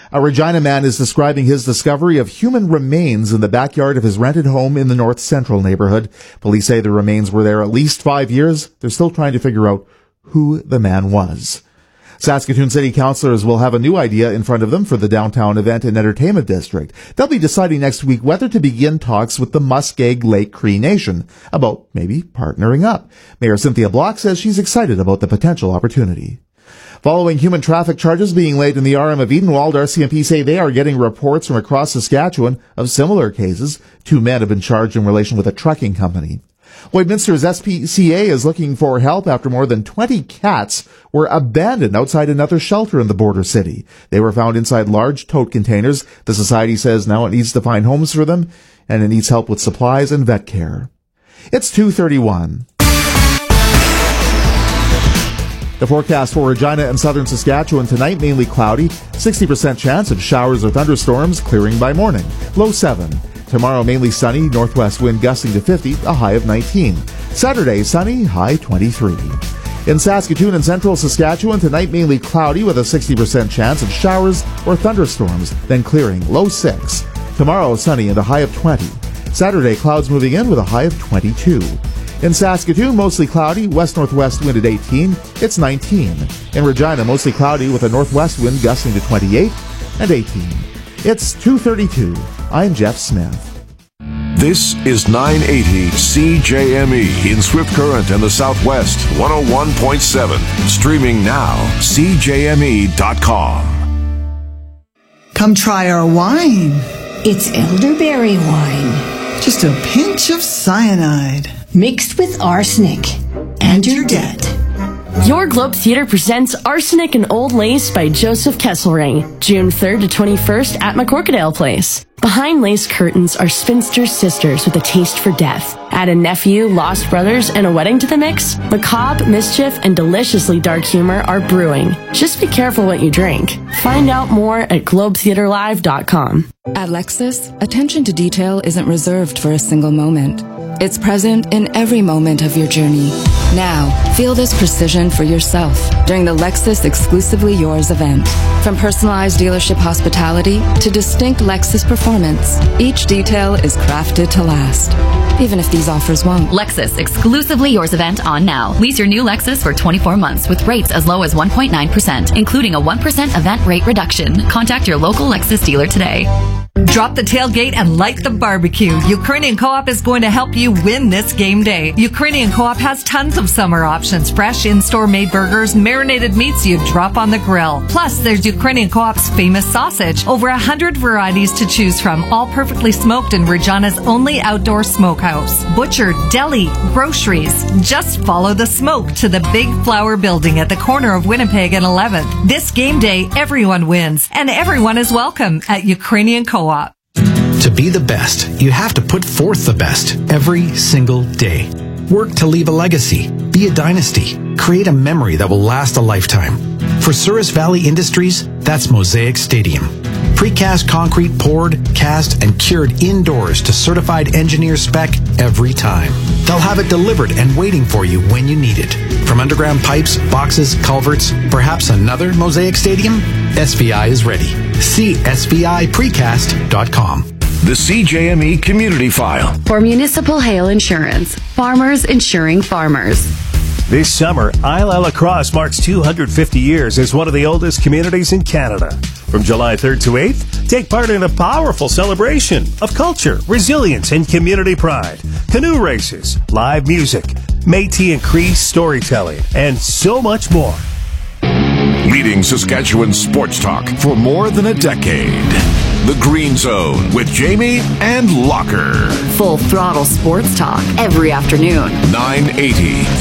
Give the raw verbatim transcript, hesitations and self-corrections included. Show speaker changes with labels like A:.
A: A Regina man is describing his discovery of human remains in the backyard of his rented home in the North Central neighborhood. Police say the remains were there at least five years. They're still trying to figure out who the man was. Saskatoon City Councillors will have a new idea in front of them for the downtown event and entertainment district. They'll be deciding next week whether to begin talks with the Muskeg Lake Cree Nation about maybe partnering up. Mayor Cynthia Block says she's excited about the potential opportunity. Following human traffic charges being laid in the R M of Edenwald, R C M P say they are getting reports from across Saskatchewan of similar cases. Two men have been charged in relation with a trucking company. Lloydminster's S P C A is looking for help after more than twenty cats were abandoned outside another shelter in the border city. They were found inside large tote containers. The society says now it needs to find homes for them, and it needs help with supplies and vet care. It's two thirty-one. The forecast for Regina and southern Saskatchewan tonight, mainly cloudy, sixty percent chance of showers or thunderstorms, clearing by morning, low seven. Tomorrow, mainly sunny, northwest wind gusting to fifty, a high of nineteen. Saturday, sunny, high twenty-three. In Saskatoon and central Saskatchewan, tonight mainly cloudy with a sixty percent chance of showers or thunderstorms, then clearing, low six. Tomorrow, sunny and a high of twenty. Saturday, clouds moving in with a high of twenty-two. In Saskatoon, mostly cloudy, west-northwest wind at eighteen, it's nineteen. In Regina, mostly cloudy with a northwest wind gusting to twenty-eight and eighteen. It's two thirty-two. I'm Jeff Smith.
B: This is nine eighty C J M E in Swift Current and the Southwest, one oh one point seven. Streaming now, C J M E dot com.
C: Come try our wine.
D: It's elderberry wine.
C: Just a pinch of cyanide.
D: Mixed with arsenic. And you're dead.
E: Your Globe Theatre presents Arsenic and Old Lace by Joseph Kesselring, June third to twenty-first at McCorkadale Place. Behind lace curtains are spinster sisters with a taste for death. Add a nephew, lost brothers, and a wedding to the mix? Macabre, mischief, and deliciously dark humor are brewing. Just be careful what you drink. Find out more at globe theatre live dot com.
F: At Lexus, attention to detail isn't reserved for a single moment. It's present in every moment of your journey. Now, feel this precision for yourself during the Lexus Exclusively Yours event. From personalized dealership hospitality to distinct Lexus performance, each detail is crafted to last, even if these offers won't.
G: Lexus Exclusively Yours event on now. Lease your new Lexus for twenty-four months with rates as low as one point nine percent, including a one percent event rate reduction. Contact your local Lexus dealer today.
H: Drop the tailgate and light the barbecue. Ukrainian Co-op is going to help you win this game day. Ukrainian Co-op has tons of summer options. Fresh in-store made burgers, marinated meats you drop on the grill. Plus, there's Ukrainian Co-op's famous sausage. Over a hundred varieties to choose from, all perfectly smoked in Regina's only outdoor smokehouse. Butcher, deli, groceries. Just follow the smoke to the Big Flower Building at the corner of Winnipeg and eleventh. This game day, everyone wins, and everyone is welcome at Ukrainian Co-op.
I: To be the best, you have to put forth the best every single day. Work to leave a legacy, be a dynasty, create a memory that will last a lifetime. For Souris Valley Industries, that's Mosaic Stadium. Precast concrete poured, cast, and cured indoors to certified engineer spec every time. They'll have it delivered and waiting for you when you need it. From underground pipes, boxes, culverts, perhaps another Mosaic Stadium? S V I is ready. See S V I precast dot com.
B: The C J M E Community File.
J: For Municipal Hail Insurance, farmers insuring farmers.
K: This summer, Isle Lacrosse marks two hundred fifty years as one of the oldest communities in Canada. From July third to eighth, take part in a powerful celebration of culture, resilience, and community pride. Canoe races, live music, Métis and Cree storytelling, and so much more.
B: Leading Saskatchewan sports talk for more than a decade. The Green Zone with Jamie and Locker.
J: Full throttle sports talk every afternoon.
B: nine eighty